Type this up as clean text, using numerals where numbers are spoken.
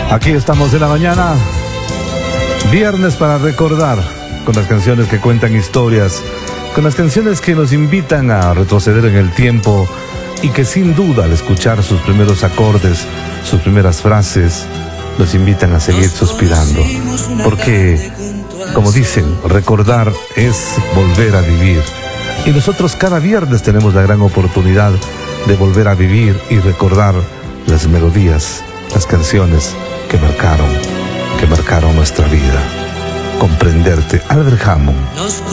Aquí estamos en la mañana, viernes para recordar, con las canciones que cuentan historias, con las canciones que nos invitan a retroceder en el tiempo y que sin duda al escuchar sus primeros acordes, sus primeras frases, nos invitan a seguir suspirando. Porque, como dicen, recordar es volver a vivir. Y nosotros cada viernes tenemos la gran oportunidad de volver a vivir y recordar las melodías, las canciones que marcaron nuestra vida. Comprenderte, Albert Hammond.